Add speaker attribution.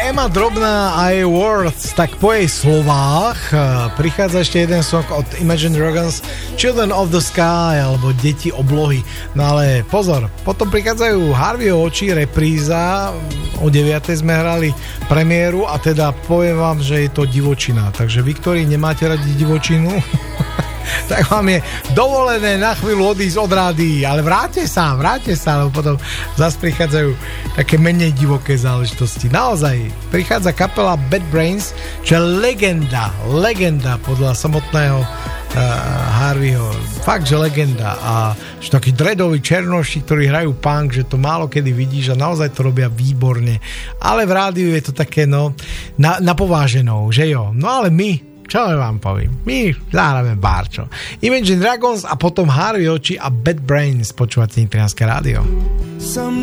Speaker 1: Emma Drobná a jej Worth, tak po jej slovách prichádza ešte jeden song od Imagine Dragons, Children of the Sky, alebo Deti oblohy. No ale pozor, potom prichádzajú Harveyho oči, repríza, o 9:00 sme hrali premiéru a teda poviem vám, že je to divočina. Takže vy, ktorí nemáte radi divočinu, tak vám je dovolené na chvíľu odísť od rádií, ale vráťte sa, lebo potom zase prichádzajú také menej divoké záležitosti. Naozaj, prichádza kapela Bad Brains, čo je legenda podľa samotného Harveyho. Fakt, že legenda. A že takí dreadoví černoši, ktorí hrajú punk, že to málo kedy vidíš a naozaj to robia výborne. Ale v rádiu je to také, no, na pováženou, že jo? No ale my, čo vám poviem? My zahráme bárčo. Imagine Dragons a potom Harvey oči a Bad Brains. Počúvate Nitrianske rádio.